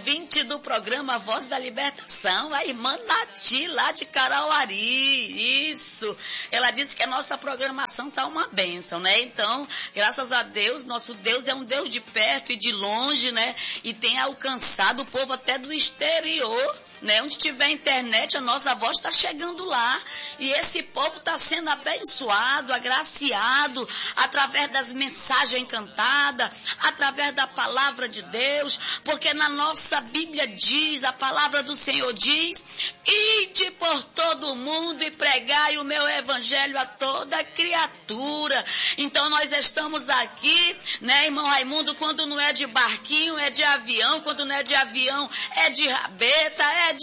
ouvinte do programa Voz da Libertação, a irmã Nati, lá de Carauari. Isso. Ela disse que a nossa programação tá uma bênção, né? Então, graças a Deus, nosso Deus é um Deus de perto e de longe, né? E tem alcançado o povo até do exterior, né? Onde tiver internet, a nossa voz está chegando lá. E esse povo está sendo abençoado, agraciado, através das mensagens cantadas, através da palavra de Deus, porque na nossa Bíblia diz, a palavra do Senhor diz: ide por todo o mundo e pregai o meu evangelho a toda criatura. Então nós estamos aqui, né, irmão Raimundo, quando não é de barquinho, é de avião, quando não é de avião, é de rabeta, é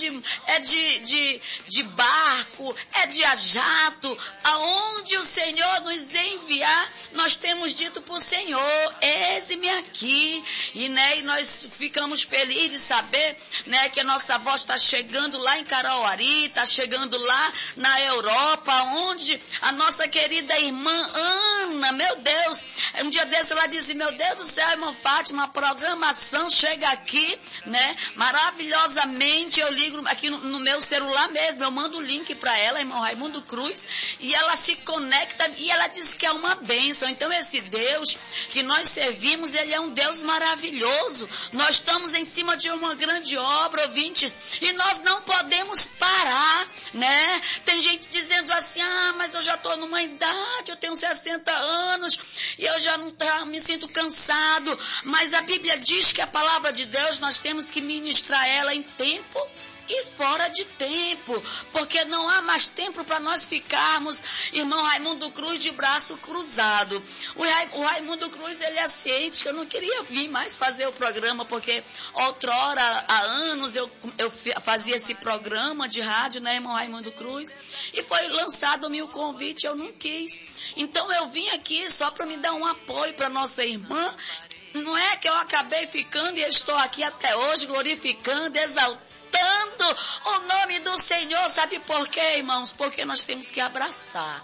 de barco, é de jato. Aonde o Senhor nos enviar, nós temos dito para o Senhor: eis-me aqui. E nós ficamos felizes de saber, né, que a nossa voz está chegando lá em Carauari, está chegando lá na Europa, onde a nossa querida irmã Ana, meu Deus, um dia desse ela disse: meu Deus do céu, irmã Fátima, a programação chega aqui, né, maravilhosamente. Eu ligo aqui no meu celular mesmo, eu mando o link para ela, irmão Raimundo Cruz, e ela se conecta e ela diz que é uma bênção. Então esse Deus que nós servimos, ele é um Deus maravilhoso. Nós estamos em cima de uma grande obra, ouvintes, e nós não podemos parar, né? Tem gente dizendo assim: ah, mas eu já estou numa idade, eu tenho 60 anos, e eu já não me sinto cansado. Mas a Bíblia diz que a palavra de Deus, nós temos que ministrar ela em tempo e fora de tempo, porque não há mais tempo para nós ficarmos, irmão Raimundo Cruz, de braço cruzado. O Raimundo Cruz, ele é ciente que eu não queria vir mais fazer o programa, porque outrora, há anos, eu fazia esse programa de rádio, né, irmão Raimundo Cruz, e foi lançado-me o convite, eu não quis. Então eu vim aqui só para me dar um apoio para nossa irmã. Não é que eu acabei ficando e estou aqui até hoje glorificando, exaltando o nome do Senhor. Sabe por quê, irmãos? Porque nós temos que abraçar.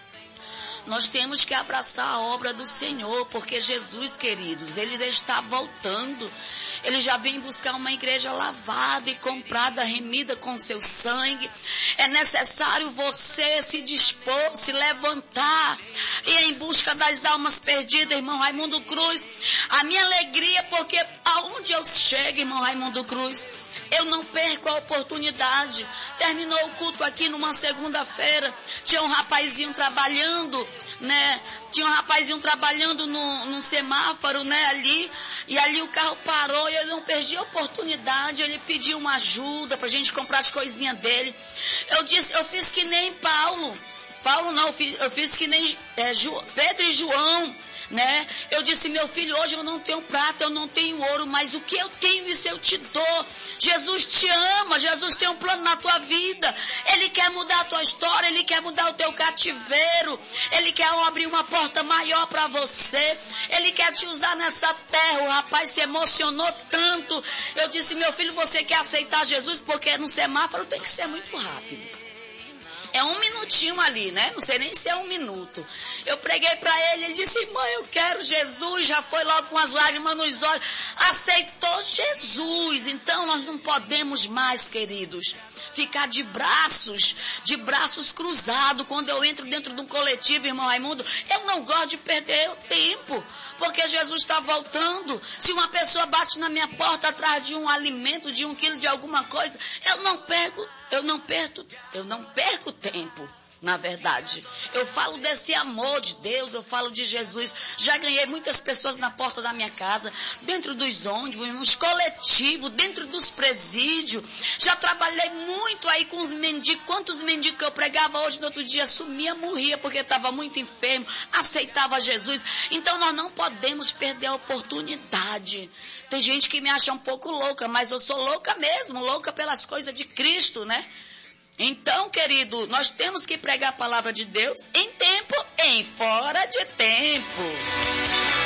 Nós temos que abraçar a obra do Senhor, porque Jesus, queridos, ele já está voltando. Ele já vem buscar uma igreja lavada e comprada, remida com seu sangue. É necessário você se dispor, se levantar e ir em busca das almas perdidas, irmão Raimundo Cruz. A minha alegria, porque aonde eu chego, irmão Raimundo Cruz, eu não perco a oportunidade. Terminou o culto aqui numa segunda-feira, tinha um rapazinho trabalhando, né? Tinha um rapazinho trabalhando num semáforo, né, ali, e ali o carro parou e eu não perdi a oportunidade. Ele pediu uma ajuda pra gente comprar as coisinhas dele. Eu fiz que nem Paulo não, eu fiz que nem Pedro e João, né? Eu disse: meu filho, hoje eu não tenho prata, eu não tenho ouro, mas o que eu tenho, isso eu te dou. Jesus te ama, Jesus tem um plano na tua vida. Ele quer mudar a tua história, ele quer mudar o teu cativeiro, ele quer abrir uma porta maior para você, ele quer te usar nessa terra. O rapaz se emocionou tanto. Eu disse: meu filho, você quer aceitar Jesus? Porque no semáforo tem que ser muito rápido. É 1 minutinho ali, né? Não sei nem se é 1 minuto. Eu preguei para ele, ele disse: mãe, eu quero Jesus. Já foi logo com as lágrimas nos olhos. Aceitou Jesus. Então nós não podemos mais, queridos, ficar de braços cruzados. Quando eu entro dentro de um coletivo, irmão Raimundo, eu não gosto de perder o tempo, porque Jesus está voltando. Se uma pessoa bate na minha porta atrás de um alimento, de 1 quilo de alguma coisa, eu não perco tempo. Na verdade, eu falo desse amor de Deus, eu falo de Jesus. Já ganhei muitas pessoas na porta da minha casa, dentro dos ônibus, nos coletivos, dentro dos presídios. Já trabalhei muito aí com os mendigos. Quantos mendigos que eu pregava hoje, no outro dia sumia, morria, porque estava muito enfermo, aceitava Jesus. Então nós não podemos perder a oportunidade. Tem gente que me acha um pouco louca, mas eu sou louca mesmo, louca pelas coisas de Cristo, né? Então, querido, nós temos que pregar a palavra de Deus em tempo e em fora de tempo.